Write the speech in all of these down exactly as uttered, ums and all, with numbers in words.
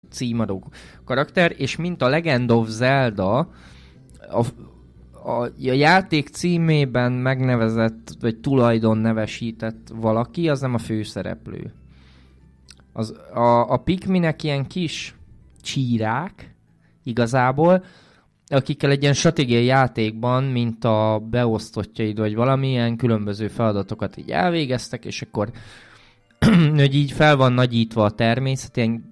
címadó karakter, és mint a Legend of Zelda, a, a, a játék címében megnevezett, vagy tulajdon nevesített valaki, az nem a főszereplő. Az, a, a Pikminek ilyen kis csírák, igazából, akikkel egy ilyen stratégiai játékban, mint a beosztottjaid, vagy valamilyen különböző feladatokat így elvégeztek, és akkor hogy így fel van nagyítva a természet, ilyen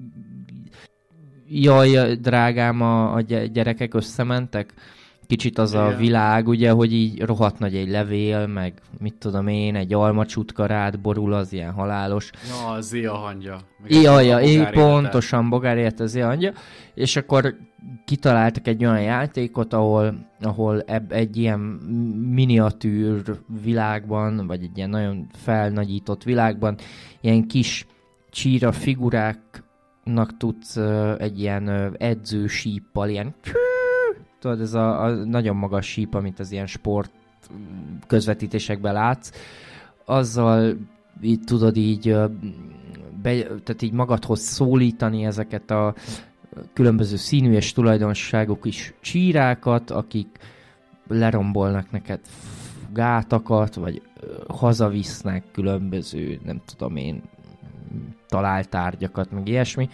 jaj, drágám, a, a gyerekek összementek. Kicsit az igen. A világ, ugye, hogy így rohadt nagy egy levél, meg mit tudom én, egy almacsutka rád borul, az ilyen halálos. Ja, az Zia hangja. Jaj, ja, pontosan, bogár élet az Zia hangja. És akkor kitaláltak egy olyan játékot, ahol, ahol eb, egy ilyen miniatűr világban, vagy egy ilyen nagyon felnagyított világban, ilyen kis csíra figuráknak tudsz uh, egy uh, ilyen edzősíppal, ilyen tudod, ez a, a nagyon magas síp, amit az ilyen sport közvetítésekben látsz, azzal így tudod így, be, tehát így magadhoz szólítani ezeket a különböző színű és tulajdonságok is csírákat, akik lerombolnak neked gátakat, vagy hazavisznek különböző, nem tudom én, talált tárgyakat, meg ilyesmi.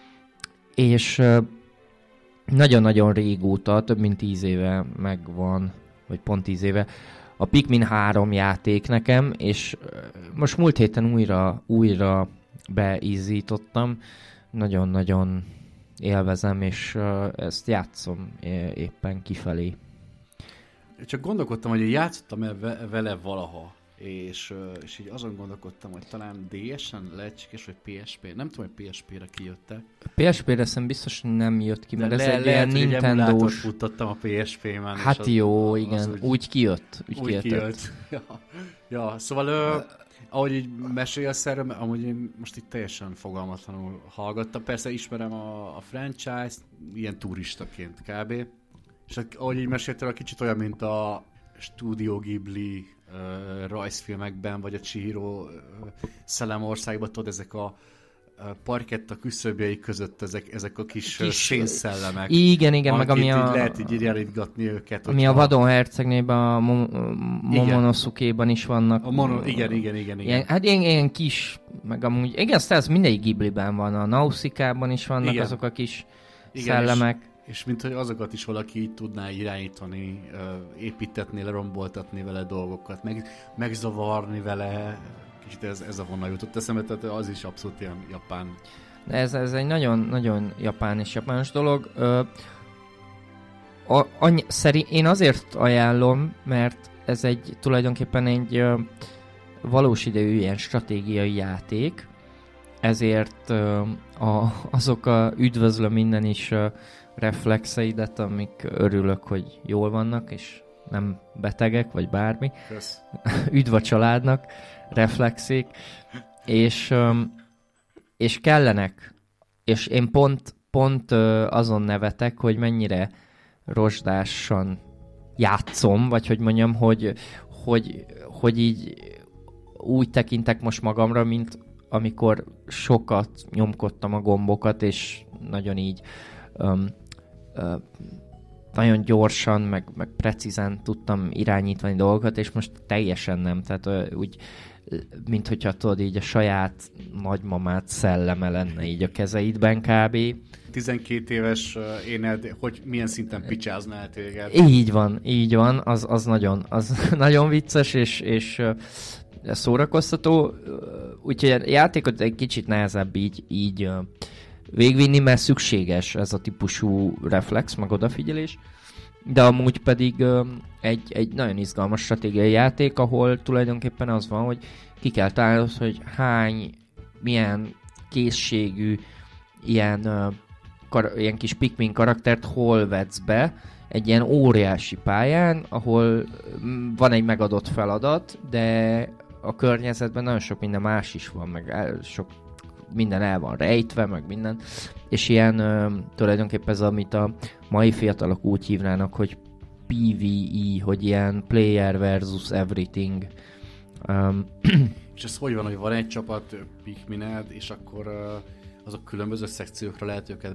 És nagyon-nagyon régóta, több mint tíz éve megvan, vagy pont tíz éve, a Pikmin három játék nekem, és most múlt héten újra, újra beízítottam. Nagyon-nagyon élvezem, és ezt játszom éppen kifelé. Csak gondolkodtam, hogy játszottam vele valaha, és, és így azon gondolkodtam, hogy talán dé esen lehetséges, vagy pé es pé. Nem tudom, hogy pé es pére kijöttek. pé es pére szerintem biztos nem jött ki, mert de ez le, egy lehet, ilyen Nintendo-s... futtattam a pé es pé-ben. Hát az, jó, az, igen, úgy, úgy kijött. Úgy, úgy kijött. Ja. ja, szóval ö, ahogy így mesélsz erről, amúgy én most itt teljesen fogalmatlanul hallgattam. Persze ismerem a, a franchise-t, ilyen turistaként kb. És ahogy így meséltél, kicsit olyan, mint a Studio Ghibli uh, rajzfilmekben, vagy a Chihiro uh, Szellemországban, tudod, ezek a uh, parketta küszöbjei között ezek, ezek a kis, kis szénszellemek. Igen, igen, meg ami a... Így lehet így irányítgatni őket. Ami hogyha... a Vadon hercegnében, a Momonosuke-ban is vannak. A mono... Igen, igen, igen. igen. Ilyen, hát ilyen, ilyen kis, meg amúgy, igen, ez mindegyik Ghibliben van, a Nausicaa-ban is vannak igen. azok a kis igen, szellemek. És... És mint hogy azokat is valaki így tudná irányítani, építetni, leromboltatni vele dolgokat, meg, megzavarni vele, kicsit ez, ez a vonal jutott eszembe, tehát az is abszolút ilyen japán. De ez, ez egy nagyon, nagyon japán és japános dolog. Ö, a, annyi, szerint én azért ajánlom, mert ez egy tulajdonképpen egy ö, valós idejű ilyen stratégiai játék, ezért ö, a, azok a üdvözlöm minden is ö, reflexeidet, amik örülök, hogy jól vannak, és nem betegek, vagy bármi. Kösz. Üdv a családnak, reflexék. És, és kellenek. És én pont, pont azon nevetek, hogy mennyire rozsdásan játszom, vagy hogy mondjam, hogy, hogy, hogy így úgy tekintek most magamra, mint amikor sokat nyomkodtam a gombokat, és nagyon így Um, uh, nagyon gyorsan, meg, meg precízen tudtam irányítani dolgokat, és most teljesen nem. Tehát uh, úgy, mint hogyha tudod, így a saját nagymamát szelleme lenne így a kezeidben kb. tizenkét éves uh, éned, hogy milyen szinten picsáznál téged? Így van, így van. Az, az, nagyon, az nagyon vicces, és, és uh, szórakoztató. Úgyhogy a játékot egy kicsit nehezebb így, így uh, végvinni, mert szükséges ez a típusú reflex, meg odafigyelés. De amúgy pedig ö, egy, egy nagyon izgalmas stratégiai játék, ahol tulajdonképpen az van, hogy ki kell találnod, hogy hány, milyen készségű ilyen, ö, kar, ilyen kis Pikmin karaktert hol vetsz be egy ilyen óriási pályán, ahol van egy megadott feladat, de a környezetben nagyon sok minden más is van, meg el, sok minden el van rejtve, meg minden, és ilyen ö, tulajdonképpen ez, amit a mai fiatalok úgy hívnának, hogy pé vé é, hogy ilyen player versus everything. Um, és ez hogy van, hogy van egy csapat Pikmined, és akkor uh, azok különböző szekciókra lehet őket